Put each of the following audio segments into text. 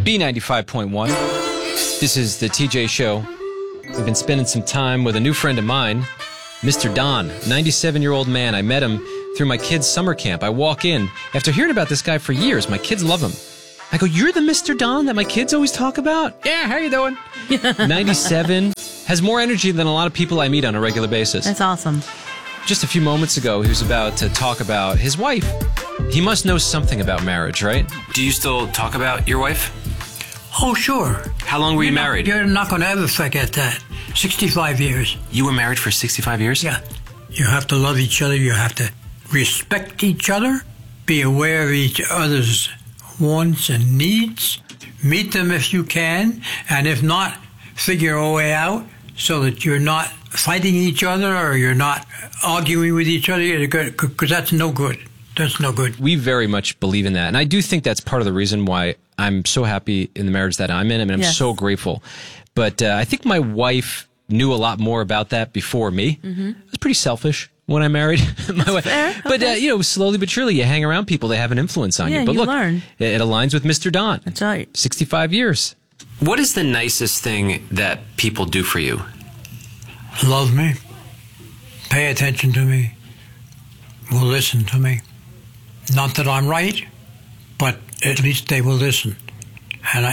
B95.1. This is the TJ Show. We've been spending some time with a new friend of mine, Mr. Don, 97-year-old man. I met him through my kids' summer camp. I walk in after hearing about this guy for years. My kids love him. I go, "You're the Mr. Don that my kids always talk about?" "Yeah, how you doing?" 97, has more energy than a lot of people I meet on a regular basis. That's awesome. Just a few moments ago, he was about to talk about his wife. He must know something about marriage, right? Do you still talk about your wife? Oh, sure. How long were you married? You're not going to ever forget that. 65 years. You were married for 65 years? Yeah. You have to love each other. You have to respect each other. Be aware of each other's wants and needs. Meet them if you can. And if not, figure a way out so that you're not fighting each other or you're not arguing with each other, because that's no good. That's no good. We very much believe in that. And I do think that's part of the reason why I'm so happy in the marriage that I'm in. I mean, I'm so grateful. But I think my wife knew a lot more about that before me. Mm-hmm. I was pretty selfish when I married my wife. Fair. But, slowly but surely you hang around people, they have an influence on you. But look, learn. It aligns with Mr. Don. That's right. 65 years. What is the nicest thing that people do for you? Love me. Pay attention to me. Will listen to me. Not that I'm right, but at least they will listen. And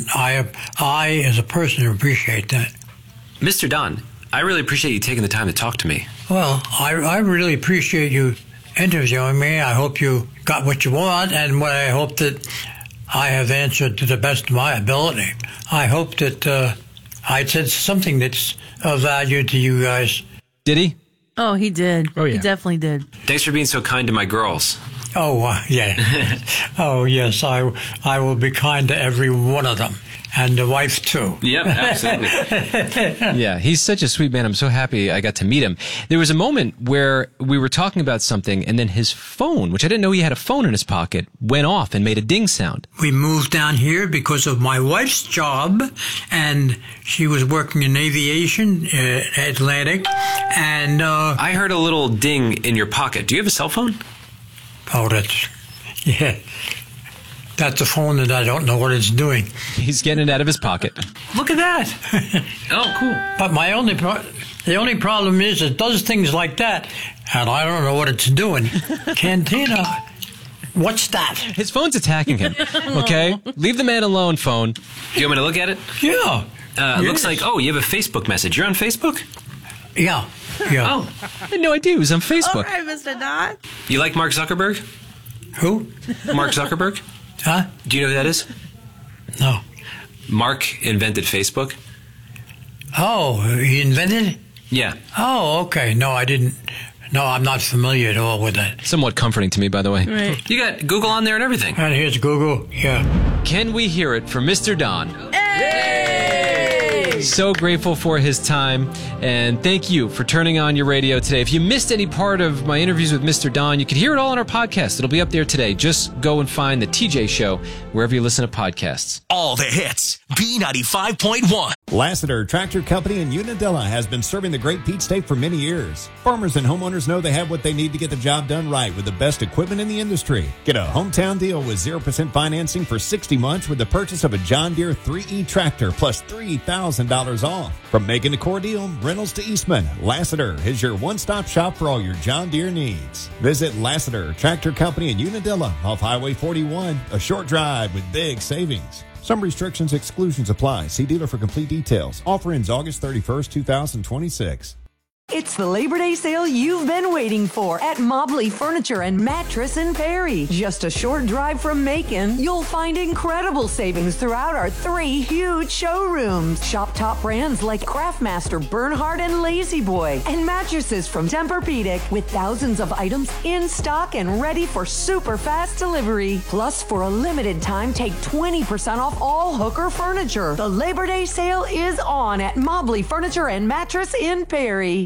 I as a person, appreciate that. Mr. Don, I really appreciate you taking the time to talk to me. Well, I really appreciate you interviewing me. I hope you got what you want, and I hope that I have answered to the best of my ability. I hope that I said something that's of value to you guys. Did he? Oh, he did. Oh, yeah. He definitely did. Thanks for being so kind to my girls. Oh, yeah. Oh, yes, I will be kind to every one of them. And the wife, too. Yep, absolutely. Yeah, he's such a sweet man. I'm so happy I got to meet him. There was a moment where we were talking about something, and then his phone, which I didn't know he had a phone in his pocket, went off and made a ding sound. We moved down here because of my wife's job, and she was working in aviation at Atlantic, and... I heard a little ding in your pocket. Do you have a cell phone? Oh, yeah. That's a phone that I don't know what it's doing. He's getting it out of his pocket. Look at that. Oh, cool. But the only problem is it does things like that, and I don't know what it's doing. Cantina, what's that? His phone's attacking him, okay? Leave the man alone, phone. Do you want me to look at it? Yeah. It looks like, you have a Facebook message. You're on Facebook? Yeah. Oh. I had no idea he was on Facebook. All right, Mr. Don. You like Mark Zuckerberg? Who? Mark Zuckerberg? Huh? Do you know who that is? No. Mark invented Facebook. Oh, he invented it? Yeah. Oh, okay. No, I didn't. No, I'm not familiar at all with that. Somewhat comforting to me, by the way. Right. You got Google on there and everything. And here's Google. Yeah. Can we hear it from Mr. Don? So grateful for his time, and thank you for turning on your radio today. If you missed any part of my interviews with Mr. Don, you can hear it all on our podcast. It'll be up there today. Just go and find the TJ Show wherever you listen to podcasts. All the hits. B95.1. Lassiter Tractor Company in Unadilla has been serving the Great Peach State for many years. Farmers and homeowners know they have what they need to get the job done right with the best equipment in the industry. Get a hometown deal with 0% financing for 60 months with the purchase of a John Deere 3E tractor plus $3,000 off. From Macon to Cordele, Reynolds to Eastman, Lassiter is your one-stop shop for all your John Deere needs. Visit Lassiter Tractor Company in Unadilla off Highway 41, a short drive with big savings. Some restrictions, exclusions apply. See dealer for complete details. Offer ends August 31st, 2026. It's the Labor Day sale you've been waiting for at Mobley Furniture and Mattress in Perry. Just a short drive from Macon, you'll find incredible savings throughout our 3 huge showrooms. Shop top brands like Craftmaster, Bernhard, and Lazy Boy, and mattresses from Tempur-Pedic with thousands of items in stock and ready for super fast delivery. Plus, for a limited time, take 20% off all Hooker furniture. The Labor Day sale is on at Mobley Furniture and Mattress in Perry.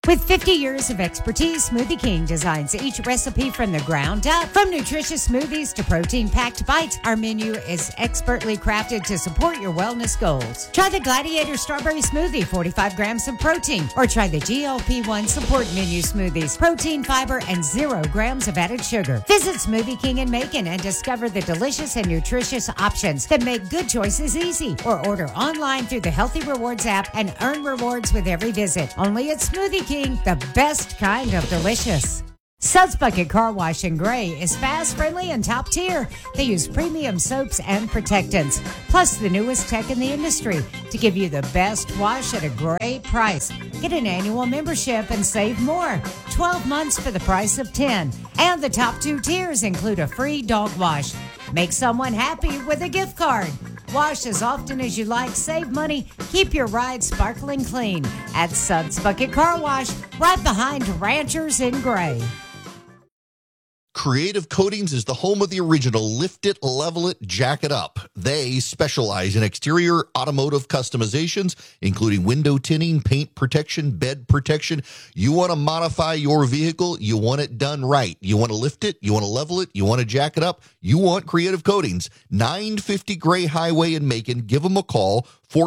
With 50 years of expertise, Smoothie King designs each recipe from the ground up. From nutritious smoothies to protein-packed bites, our menu is expertly crafted to support your wellness goals. Try the Gladiator Strawberry Smoothie, 45 grams of protein, or try the GLP-1 Support Menu Smoothies, protein, fiber, and 0 grams of added sugar. Visit Smoothie King in Macon and discover the delicious and nutritious options that make good choices easy. Or order online through the Healthy Rewards app and earn rewards with every visit. Only at Smoothie King, the best kind of delicious. Suds Bucket Car Wash in Gray is fast, friendly, and top tier. They use premium soaps and protectants, plus the newest tech in the industry to give you the best wash at a great price. Get an annual membership and save more. 12 months for the price of 10. And the top 2 tiers include a free dog wash. Make someone happy with a gift card. Wash as often as you like, save money, keep your ride sparkling clean at Suds Bucket Car Wash, right behind Ranchers in Gray. Creative Coatings is the home of the original Lift It, Level It, Jack It Up. They specialize in exterior automotive customizations, including window tinting, paint protection, bed protection. You want to modify your vehicle, you want it done right. You want to lift it, you want to level it, you want to jack it up, you want Creative Coatings. 950 Gray Highway in Macon. Give them a call,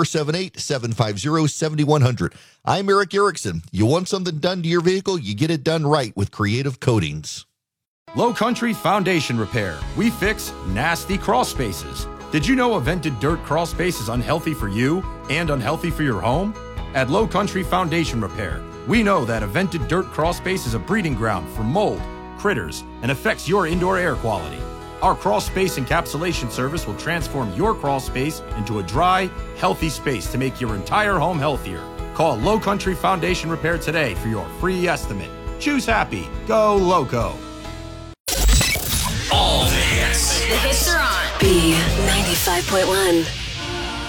478-750-7100. I'm Eric Erickson. You want something done to your vehicle, you get it done right with Creative Coatings. Low Country Foundation Repair. We fix nasty crawl spaces. Did you know a vented dirt crawl space is unhealthy for you and unhealthy for your home? At Low Country Foundation Repair, we know that a vented dirt crawl space is a breeding ground for mold, critters, and affects your indoor air quality. Our crawl space encapsulation service will transform your crawl space into a dry, healthy space to make your entire home healthier. Call Low Country Foundation Repair today for your free estimate. Choose happy. Go Loco. All the hits. The hits are on B95.1.